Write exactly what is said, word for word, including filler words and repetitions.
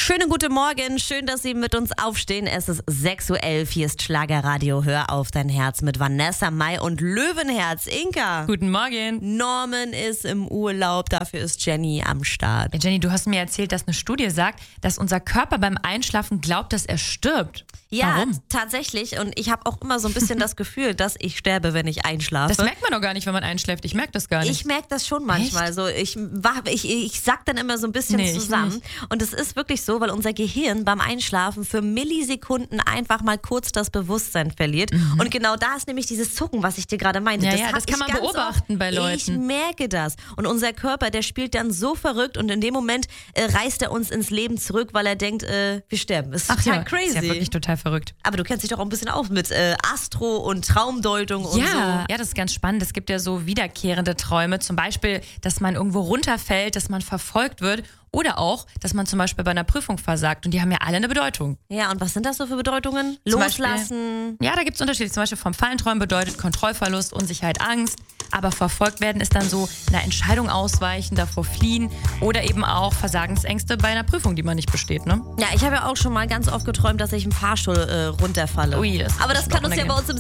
Schönen guten Morgen, schön, dass Sie mit uns aufstehen. Es ist sechs Uhr elf, hier ist Schlagerradio. Hör auf dein Herz mit Vanessa Mai und Löwenherz. Inka. Guten Morgen. Norman ist im Urlaub, dafür ist Jenny am Start. Ja, Jenny, du hast mir erzählt, dass eine Studie sagt, dass unser Körper beim Einschlafen glaubt, dass er stirbt. Ja, Warum? tatsächlich. Und ich habe auch immer so ein bisschen das Gefühl, dass ich sterbe, wenn ich einschlafe. Das merkt man doch gar nicht, wenn man einschläft. Ich merke das gar nicht. Ich merke das schon manchmal. So, ich, wach- ich, ich sack dann immer so ein bisschen Nee, ich zusammen. nicht. Und es ist wirklich so, weil unser Gehirn beim Einschlafen für Millisekunden einfach mal kurz das Bewusstsein verliert. Und genau da ist nämlich dieses Zucken, was ich dir gerade meinte. Ja, das ja, hab das kann ich man ganz beobachten oft. bei Leuten. Ich merke das. Und unser Körper, der spielt dann so verrückt und in dem Moment äh, reißt er uns ins Leben zurück, weil er denkt, äh, wir sterben. Das ist Ach total ja, crazy. ist ja wirklich total verrückt. Aber du kennst dich doch auch ein bisschen aus mit äh, Astro und Traumdeutung und Ja, so. ja, das ist ganz spannend. Es gibt ja so wiederkehrende Träume. Zum Beispiel, dass man irgendwo runterfällt, dass man verfolgt wird. Oder auch, dass man zum Beispiel bei einer Prüfung versagt. Und die haben ja alle eine Bedeutung. Ja, und was sind das so für Bedeutungen? Zum Loslassen. Ja, da gibt es Unterschiede. Zum Beispiel vom Fallenträumen bedeutet Kontrollverlust, Unsicherheit, Angst. Aber verfolgt werden ist dann so einer Entscheidung ausweichen, davor fliehen. Oder eben auch Versagensängste bei einer Prüfung, die man nicht besteht. Ne? Ja, ich habe ja auch schon mal ganz oft geträumt, dass ich im Fahrstuhl äh, runterfalle. Ui, das ist Aber das bestimmt kann auch uns ja bei unangenehm. uns im